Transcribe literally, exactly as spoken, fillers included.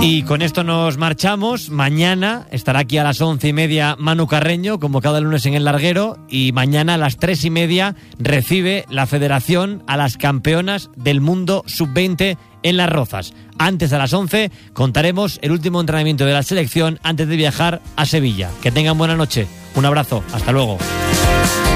Y con esto nos marchamos. Mañana estará aquí a las once y media Manu Carreño, como cada lunes en El Larguero, y mañana a las tres y media recibe la Federación a las campeonas del mundo sub veinte en Las Rozas. Antes, a las once, contaremos el último entrenamiento de la selección antes de viajar a Sevilla. Que tengan buena noche. Un abrazo. Hasta luego.